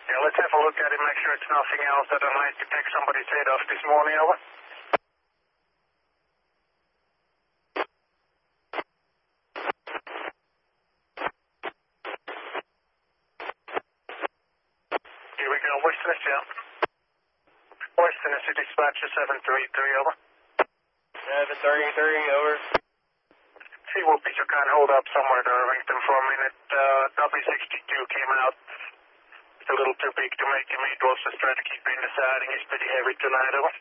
Yeah, let's have a look at it, make sure it's nothing else that I might take somebody's head off this morning, over. Here we go, West Tennessee. West Tennessee dispatcher 733, over. 733, over. See, will be you can hold up somewhere to Irvington for a minute. W62 came out. It's a little too big to make him eat. We'll just try to keep in the siding. He's pretty heavy tonight, over.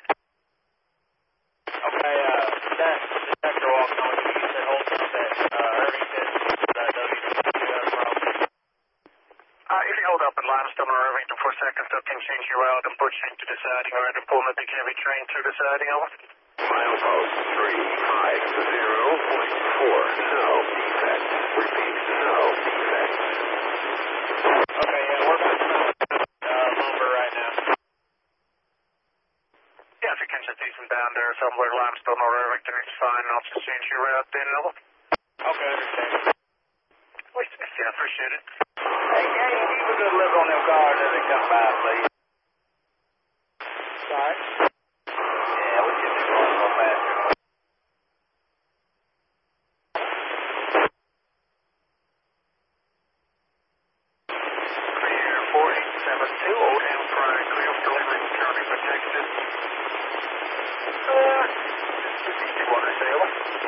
Okay, that detector walking on you. You said hold up at Irvington. W62 got a problem. If you hold up at Limestone or Irvington for a second, I can change you out and push you into the siding or to pull a big heavy train through the siding, over. Milepost 350.4, no defect. Repeat, no defect. Okay, yeah, we're lumber right now. Yeah, if you can just ease them down there somewhere, Limestone or Irvington, it's fine. I'll just change you out then, over. Okay, understand. Wait, yeah, appreciate it. Hey, Danny, keep a good look on them cars as they come by, please. Sorry? Yeah, we can just go a little faster. Clear 4872, Old Town Pride, clear for delivery, currently protected. This is what I say, over.